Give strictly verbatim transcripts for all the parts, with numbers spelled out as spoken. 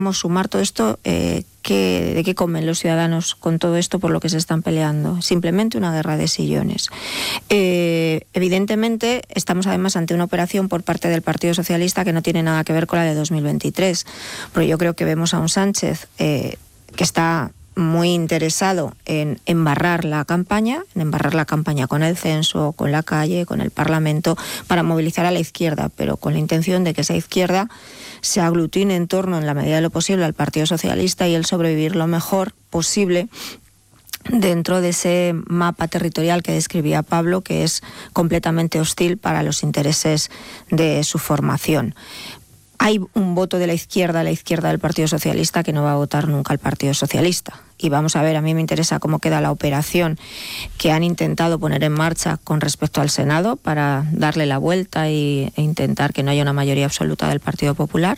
sumar todo esto, eh, ¿qué, ¿de qué comen los ciudadanos con todo esto por lo que se están peleando? Simplemente una guerra de sillones. Eh, evidentemente, estamos además ante una operación por parte del Partido Socialista que no tiene nada que ver con la de dos mil veintitrés, porque yo creo que vemos a un Sánchez eh, que está muy interesado en embarrar la campaña, en embarrar la campaña con el censo, con la calle, con el Parlamento, para movilizar a la izquierda, pero con la intención de que esa izquierda se aglutine en torno, en la medida de lo posible, al Partido Socialista y el sobrevivir lo mejor posible dentro de ese mapa territorial que describía Pablo, que es completamente hostil para los intereses de su formación. Hay un voto de la izquierda, la izquierda del Partido Socialista, que no va a votar nunca al Partido Socialista. Y vamos a ver, a mí me interesa cómo queda la operación que han intentado poner en marcha con respecto al Senado para darle la vuelta y, e intentar que no haya una mayoría absoluta del Partido Popular.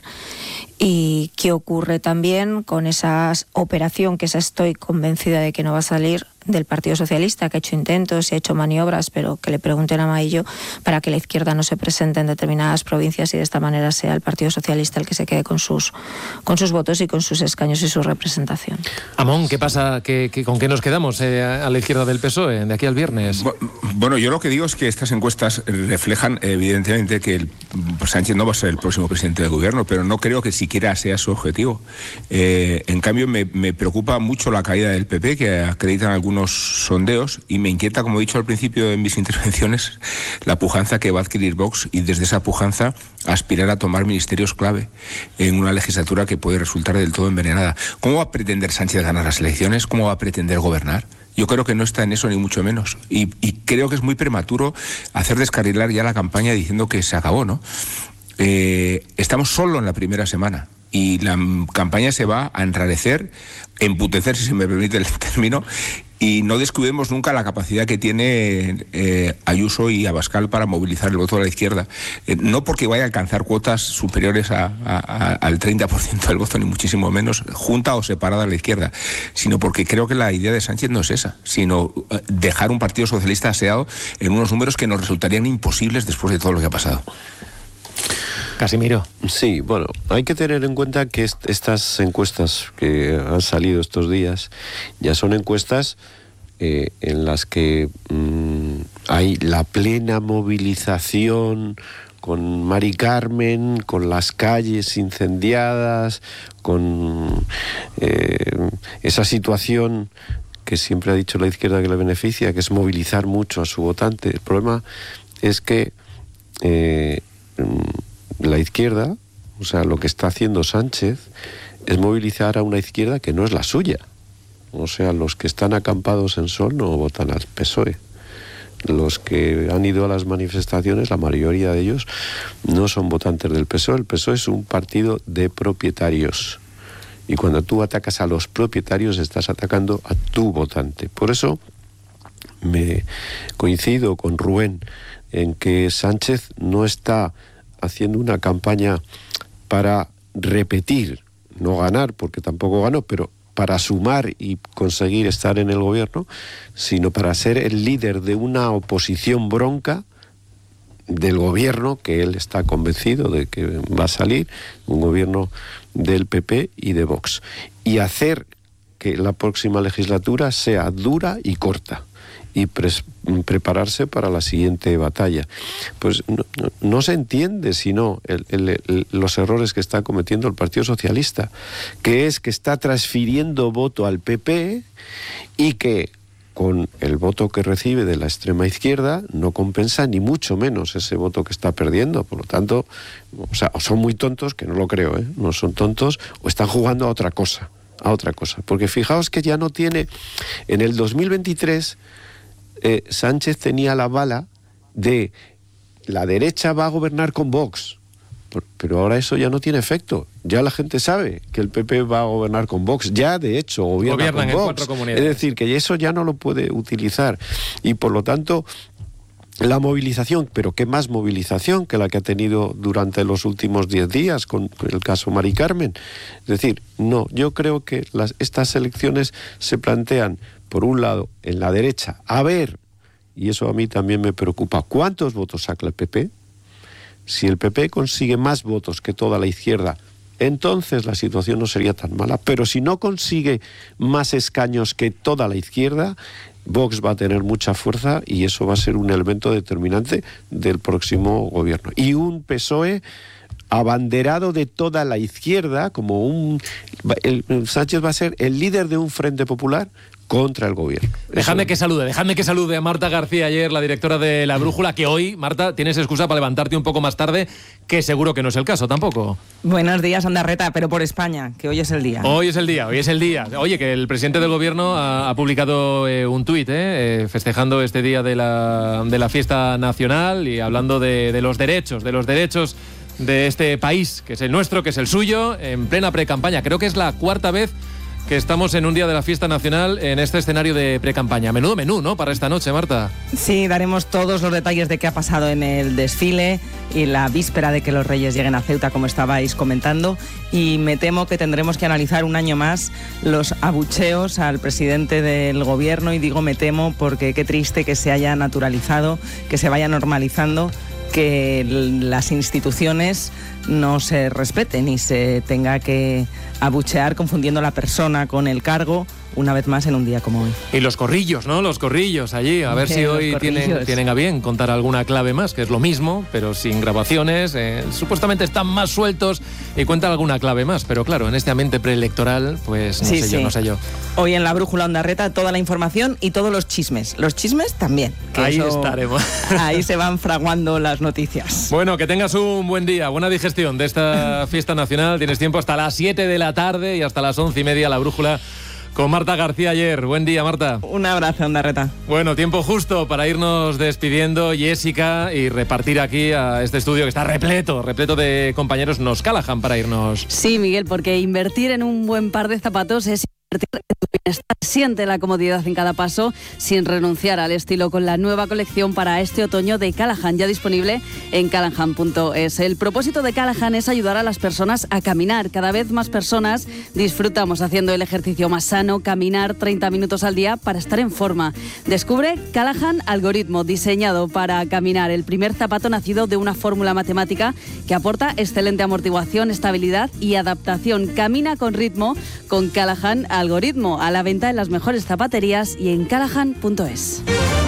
Y qué ocurre también con esa operación, que esa estoy convencida de que no va a salir, del Partido Socialista, que ha hecho intentos y ha hecho maniobras, pero que le pregunten a Maillo para que la izquierda no se presente en determinadas provincias y de esta manera sea el Partido Socialista el que se quede con sus, con sus votos y con sus escaños y su representación. Amón, ¿qué pasa? ¿Qué, qué, ¿Con qué nos quedamos eh, a la izquierda del P S O E de aquí al viernes? Bueno, yo lo que digo es que estas encuestas reflejan evidentemente que el, pues Sánchez no va a ser el próximo presidente del gobierno, pero no creo que siquiera sea su objetivo. Eh, en cambio, me, me preocupa mucho la caída del P P, que acreditan algunos sondeos, y me inquieta, como he dicho al principio de mis intervenciones, la pujanza que va a adquirir Vox, y desde esa pujanza aspirar a tomar ministerios clave en una legislatura que puede resultar del todo envenenada. ¿Cómo va a pretender Sánchez ganar las elecciones? ¿Cómo va a pretender gobernar? Yo creo que no está en eso, ni mucho menos. Y, y creo que es muy prematuro hacer descarrilar ya la campaña diciendo que se acabó, ¿no? Eh, estamos solo en la primera semana y la campaña se va a enrarecer, emputecer, si se me permite el término, y no descuidemos nunca la capacidad que tiene eh, Ayuso y Abascal para movilizar el voto de la izquierda. Eh, no porque vaya a alcanzar cuotas superiores a, a, a, al treinta por ciento del voto, ni muchísimo menos, junta o separada a la izquierda, sino porque creo que la idea de Sánchez no es esa, sino dejar un Partido Socialista aseado en unos números que nos resultarían imposibles después de todo lo que ha pasado. Casimiro. Sí, bueno, hay que tener en cuenta que est- estas encuestas que han salido estos días ya son encuestas eh, en las que mmm, hay la plena movilización con Mari Carmen, con las calles incendiadas, con eh, esa situación que siempre ha dicho la izquierda que le beneficia, que es movilizar mucho a su votante. El problema es que eh, la izquierda, o sea, lo que está haciendo Sánchez es movilizar a una izquierda que no es la suya. O sea, los que están acampados en Sol no votan al P S O E. Los que han ido a las manifestaciones, la mayoría de ellos no son votantes del P S O E. El P S O E es un partido de propietarios. Y cuando tú atacas a los propietarios, estás atacando a tu votante. Por eso me coincido con Rubén en que Sánchez no está haciendo una campaña para repetir, no ganar, porque tampoco ganó, pero para sumar y conseguir estar en el gobierno, sino para ser el líder de una oposición bronca del gobierno, que él está convencido de que va a salir, un gobierno del P P y de Vox, y hacer que la próxima legislatura sea dura y corta, y pre- prepararse para la siguiente batalla. Pues no, no, no se entiende sino el, el, el, los errores que está cometiendo el Partido Socialista, que es que está transfiriendo voto al P P y que con el voto que recibe de la extrema izquierda no compensa ni mucho menos ese voto que está perdiendo. Por lo tanto, o sea, o son muy tontos, que no lo creo, ¿eh? No son tontos, o están jugando a otra cosa, a otra cosa. Porque fijaos que ya no tiene, en el dos mil veintitrés, Eh, Sánchez tenía la bala de la derecha va a gobernar con Vox, pero ahora eso ya no tiene efecto. Ya la gente sabe que el P P va a gobernar con Vox, ya de hecho gobierna Gobiernan con en Vox. cuatro comunidades. Es decir, que eso ya no lo puede utilizar y por lo tanto la movilización, pero qué más movilización que la que ha tenido durante los últimos diez días con el caso Mari Carmen. Es decir, no, yo creo que las, estas elecciones se plantean por un lado, en la derecha, a ver, y eso a mí también me preocupa, ¿cuántos votos saca el P P? Si el P P consigue más votos que toda la izquierda, entonces la situación no sería tan mala. Pero si no consigue más escaños que toda la izquierda, Vox va a tener mucha fuerza y eso va a ser un elemento determinante del próximo gobierno. Y un P S O E abanderado de toda la izquierda, como un... El, Sánchez va a ser el líder de un frente popular contra el gobierno. Dejadme que salude, dejadme que salude a Marta García Aller, la directora de La Brújula, que hoy, Marta, tienes excusa para levantarte un poco más tarde, que seguro que no es el caso tampoco. Buenos días, Ondarreta, pero por España, que hoy es el día. Hoy es el día, hoy es el día. Oye, que el presidente del gobierno ha, ha publicado eh, un tuit, eh, eh, festejando este día de la, de la fiesta nacional y hablando de, de los derechos, de los derechos de este país, que es el nuestro, que es el suyo, en plena pre-campaña. Creo que es la cuarta vez que estamos en un día de la fiesta nacional en este escenario de pre-campaña. Menudo menú, ¿no?, para esta noche, Marta. Sí, daremos todos los detalles de qué ha pasado en el desfile y la víspera de que los Reyes lleguen a Ceuta, como estabais comentando, y me temo que tendremos que analizar un año más los abucheos al presidente del gobierno, y digo me temo porque qué triste que se haya naturalizado, que se vaya normalizando que las instituciones no se respeten y se tenga que abuchear confundiendo la persona con el cargo, una vez más en un día como hoy. Y los corrillos, ¿no? Los corrillos allí, a ver si hoy tienen, tienen a bien contar alguna clave más, que es lo mismo, pero sin grabaciones. Eh, supuestamente están más sueltos y cuentan alguna clave más, pero claro, en este ambiente preelectoral, pues no sí, sé sí. yo, no sé yo. Hoy en La Brújula Ondarreta toda la información y todos los chismes. Los chismes también. Ahí eso, estaremos. Ahí se van fraguando las noticias. Bueno, que tengas un buen día, buena digestión de esta fiesta nacional. Tienes tiempo hasta las siete de la tarde y hasta las once y media La Brújula con Marta García Aller. Buen día, Marta. Un abrazo, Ondarreta. Bueno, tiempo justo para irnos despidiendo, Jessica, y repartir aquí a este estudio que está repleto, repleto de compañeros. Nos Callahan para irnos. Sí, Miguel, porque invertir en un buen par de zapatos es invertir en tu bienestar. Siente la comodidad en cada paso sin renunciar al estilo con la nueva colección para este otoño de Callahan, ya disponible en callahan punto es. El propósito de Callahan es ayudar a las personas a caminar. Cada vez más personas disfrutamos haciendo el ejercicio más sano, caminar treinta minutos al día para estar en forma. Descubre Callahan Algoritmo, diseñado para caminar, el primer zapato nacido de una fórmula matemática que aporta excelente amortiguación, estabilidad y adaptación. Camina con ritmo con Callahan Algoritmo, a la venta en las mejores zapaterías y en callahan punto es.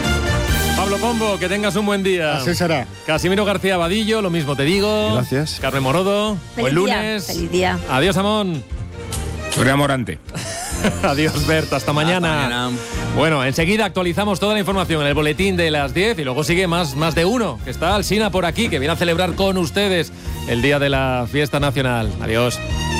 Pablo Pombo, que tengas un buen día. Así será. Casimiro García Vadillo, lo mismo te digo. Gracias. Carmen Morodo, Feliz buen día, lunes. feliz día. Adiós, Amón. Soria Morante. Adiós, Berta, hasta mañana. Hasta mañana. Bueno, enseguida actualizamos toda la información en el boletín de las diez y luego sigue más, más de uno, que está Alsina por aquí, que viene a celebrar con ustedes el día de la fiesta nacional. Adiós.